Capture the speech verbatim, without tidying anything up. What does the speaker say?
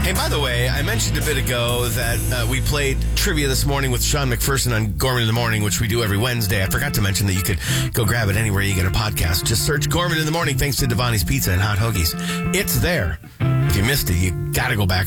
Hey, by the way, I mentioned a bit ago that uh, we played trivia this morning with Sean McPherson on Gorman in the Morning, which we do every Wednesday. I forgot to mention that you could go grab it anywhere you get a podcast. Just search Gorman in the Morning thanks to Devani's Pizza and Hot Hoagies. It's there. If you missed it, you got to go back